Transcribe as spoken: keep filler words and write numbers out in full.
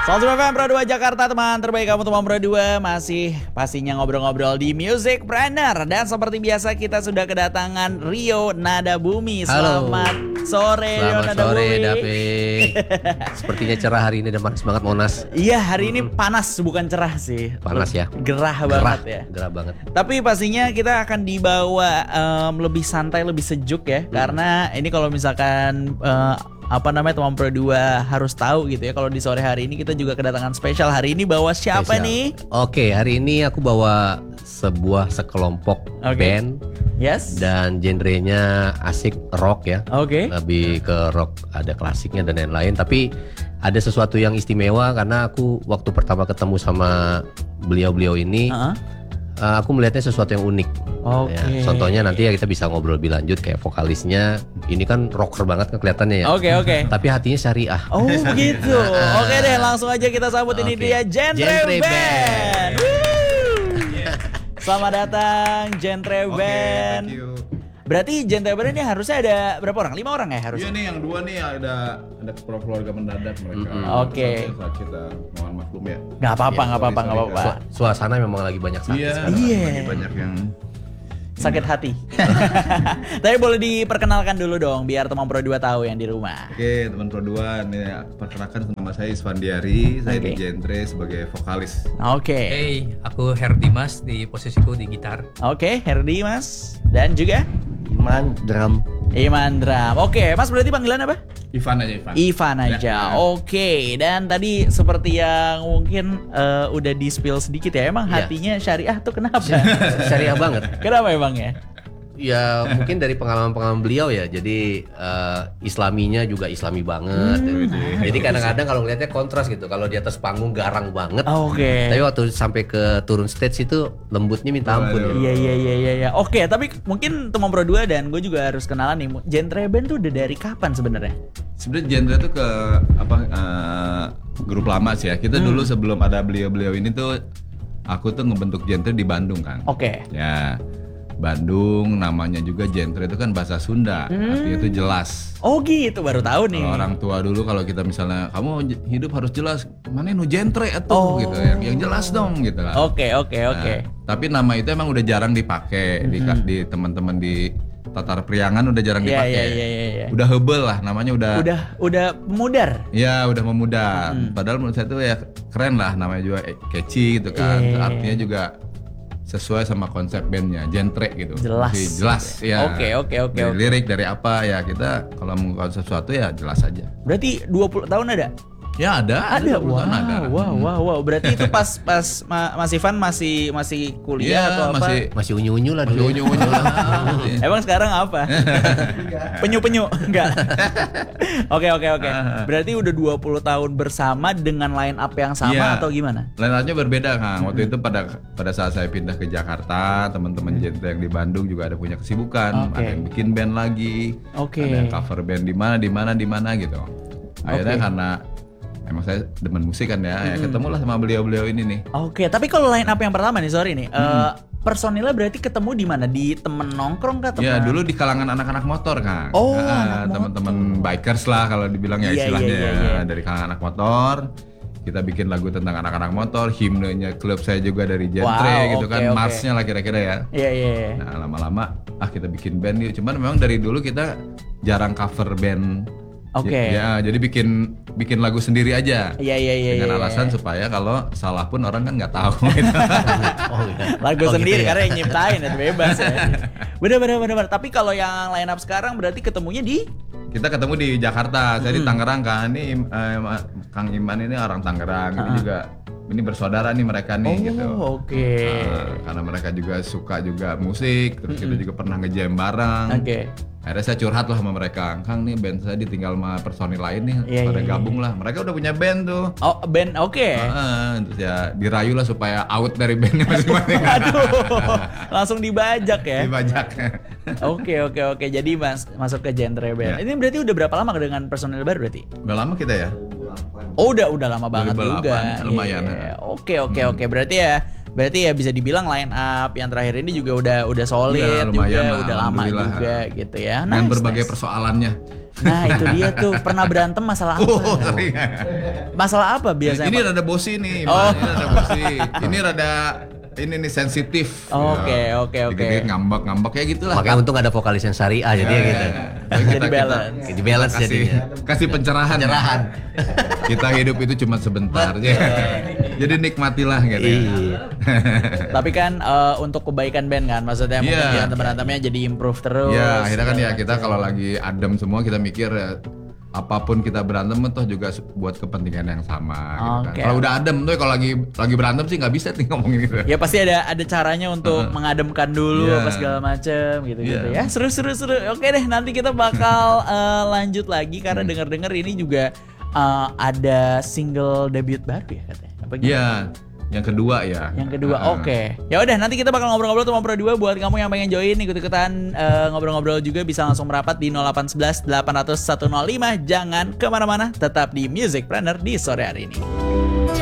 seratus F M Pro dua Jakarta, teman terbaik kamu teman Pro dua. Masih pastinya ngobrol-ngobrol di Music Planner. Dan seperti biasa kita sudah kedatangan Rio Nadabumi. Selamat Halo. sore Rio Selamat Nadabumi. sore David. Sepertinya cerah hari ini dan panas banget Monas. Iya, hari ini panas, bukan cerah sih. Panas ya. Gerah, Gerah banget ya. Gerah banget. Tapi pastinya kita akan dibawa em, lebih santai, lebih sejuk ya. Hmm. Karena ini kalau misalkan eh, apa namanya teman Pro dua harus tahu gitu ya, kalau di sore hari ini kita juga kedatangan spesial. Hari ini bawa siapa Spesial. nih? Oke, hari ini aku bawa sebuah sekelompok Oke. band. Yes. Dan genrenya asik rock ya. Oke. Lebih ke rock, ada klasiknya dan lain-lain. Tapi ada sesuatu yang istimewa karena aku waktu pertama ketemu sama beliau-beliau ini, Uh-huh. uh, aku melihatnya sesuatu yang unik. Oke. Ya, contohnya nanti ya kita bisa ngobrol lebih lanjut, kayak vokalisnya ini kan rocker banget kan kelihatannya ya. Oke, oke. Tapi hatinya syariah. Oh begitu. Oke deh, langsung aja kita sambut. Ini Oke. dia Genre, Genre Band. Band. Woo. Selamat datang Genre Oke, Band. thank you. Berarti Genre Band ini harusnya ada berapa orang? Lima orang ya Iya harusnya? nih yang dua nih ada ada keluarga mendadak mereka. Mm-mm. Oke. Sakit, uh, mohon maklum ya. Gak apa-apa, Iya, gak apa-apa, sorry, gak sorry, apa-apa. Su- Suasana memang lagi banyak sakit Iya. sekarang. Iya. Lagi banyak yang. Sakit hati. Tapi boleh diperkenalkan dulu dong, biar teman Pro dua tahu yang di rumah. Oke, teman Pro dua, nih perkenalkan nama saya Isfandiari, saya Oke. di Genre sebagai vokalis. Oke. Hey, aku Herdimas, di posisiku di gitar. Oke, Herdi Mas. Dan juga Iman drum. Iman Dram. Oke, Mas berarti panggilan apa? Ivan aja Ivan. Ivan aja. Ya. Oke, dan tadi seperti yang mungkin eh, udah di spill sedikit ya, emang Iya. hatinya syariah tuh kenapa? Syariah banget. Kenapa emang ya? Ya mungkin dari pengalaman-pengalaman beliau ya. Jadi eh, islaminya juga islami banget. Jadi kadang-kadang kalau ngeliatnya kontras gitu. Kalau di atas panggung garang banget. Oke. Tapi waktu sampai ke turun stage itu lembutnya minta ampun. Waduh. Iya iya iya iya. iya. Oke, tapi mungkin teman Pro dua dan gue juga harus kenalan nih. Genre Band tuh udah dari kapan sebenarnya? Sebenarnya Genre tuh ke apa uh, grup lama sih ya. Kita Hmm. dulu sebelum ada beliau-beliau ini tuh aku tuh ngebentuk Genre di Bandung kan. Oke. Ya. Bandung namanya juga Genre itu kan bahasa Sunda, Hmm. artinya itu jelas. Oh gitu, baru tahu nih. Kalau orang tua dulu kalau kita misalnya kamu j- hidup harus jelas, mana nu genre atuh Oh. gitu, yang, yang jelas dong gitu lah. Oke oke Nah, oke. tapi nama itu emang udah jarang dipakai di, di teman-teman di Tatar Priangan udah jarang Iya dipakai. iya iya iya. iya. Udah hebel lah namanya udah. Udah udah mudar. Ya udah memudar. Hmm. Padahal menurut saya tuh ya keren lah namanya juga eh, catchy gitu kan. Iya, iya, iya. Artinya juga sesuai sama konsep bandnya, genre gitu. Jelas. Masih jelas ya. Oke, oke, oke, Dari oke. lirik dari apa ya kita kalau mengungkapkan sesuatu ya jelas aja. Berarti dua puluh tahun ada? Ya ada, Ada. dua puluh tahun Wow, ada. wow, wow, wow. Berarti itu pas pas Ma- Mas Ivan masih masih kuliah Iya, atau apa? masih Masih unyu-unyu lah masih dulu. unyu-unyu lah. Emang sekarang apa? Penyu-penyu? Enggak. Oke, oke, oke. Berarti udah dua puluh tahun bersama dengan line up yang sama Iya. atau gimana? Lain-lainnya berbeda Kang. Waktu itu pada pada saat saya pindah ke Jakarta, teman-teman Genre yang di Bandung juga ada punya kesibukan, Oke. ada yang bikin band lagi, Oke. ada yang cover band di mana di mana di mana gitu. Akhirnya Oke. karena emang saya demen musik kan ya, ya ketemulah sama beliau-beliau ini nih. Oke, tapi kalau line up yang pertama nih, sorry nih. eh, personilnya berarti ketemu di mana? Di temen nongkrong kah? Temen... Ya dulu di kalangan anak-anak motor Kang. Oh, Ah, anak teman-teman bikers lah kalau dibilang ya Iya, istilahnya iya, iya, ya. iya. Dari kalangan anak motor. Kita bikin lagu tentang anak-anak motor, himnenya klub saya juga dari Genre Wow, gitu oke, kan, oke. marsnya lah kira-kira ya. Iya, iya, iya. Nah lama-lama ah kita bikin band yuk. Cuman memang dari dulu kita jarang cover band. Oke. Ya jadi bikin bikin lagu sendiri aja. Iya, iya, iya. Dengan iya, alasan iya. supaya kalau salah pun orang kan nggak tahu. Gitu. Oh, iya. Lagu Oh, gitu sendiri ya. karena yang nyiptain itu bebas ya. Bener bener bener bener. Tapi kalau yang line up sekarang berarti ketemunya di Kita ketemu di Jakarta, saya di Tangerang kan. Ini eh, Ma- Kang Iman ini orang Tangerang. Ini juga ini bersaudara nih mereka nih Oh, gitu. oke. Nah, karena mereka juga suka juga musik, terus kita juga pernah nge-jam bareng. Oke. Akhirnya saya curhat lah sama mereka, Kang nih band saya ditinggal sama personil lain nih, Iya, pada iya, gabung lah. Mereka udah punya band tuh. Oh, band oke. Heeh, terus ya dirayu lah supaya out dari bandnya masing-masing. Aduh, langsung dibajak ya. Dibajak. Oke oke oke. Jadi mas masuk ke genre band. Ya. Ini berarti udah berapa lama dengan personil baru berarti? Udah lama kita ya? Oh udah udah lama banget dua ribu delapan, juga. lumayan, Iya. ya. Oke oke oke. Berarti ya Berarti ya bisa dibilang line up yang terakhir ini juga udah udah solid Iya, lumayan juga, lah, udah lama alhamdulillah. juga gitu ya. Dengan Nice, berbagai nice. persoalannya. Nah itu dia tuh, pernah berantem masalah apa? Oh, sering. Masalah apa biasanya? Ini Pak? rada bosi nih, Oh. Mas. Ini rada bosi. Ini rada ini nih sensitif. Oke, Ya. oke, oke. Dikit-dikit ngambek-ngambek kayak gitulah. Makanya untung ada vokalis yang syariah jadi ya gitu. Jadi balance. Jadi balance kasih, jadinya. kasih pencerahan. Pencerahan. Kita hidup itu cuma sebentar. Jadi nikmatilah gitu. ya. Iya. Tapi kan eh, untuk kebaikan band kan, maksudnya mungkin Iya. berantem-berantemnya jadi improve terus. Ya, akhirnya kan ya segala kita macam. kalau lagi adem semua kita mikir ya, apapun kita berantem toh juga buat kepentingan yang sama gitu kan. Oke. Kalau udah adem tuh kalau lagi lagi berantem sih nggak bisa nih ngomongin gitu. Ya pasti ada ada caranya untuk mengademkan dulu Iya. apa segala macem gitu-gitu Iya. ya. Seru seru seru. Oke deh, nanti kita bakal eh, lanjut lagi karena Hmm. dengar-dengar ini juga eh, ada single debut baru ya katanya. Apa gimana? Iya, yang kedua ya. Yang kedua, Heeh. oke. Ya udah, nanti kita bakal ngobrol-ngobrol sama Pro dua. Buat kamu yang pengen join, ikut-ikutan eh, ngobrol-ngobrol juga bisa langsung merapat di nol delapan satu satu delapan nol nol satu nol lima. Jangan kemana-mana, tetap di Music Planner di sore hari ini.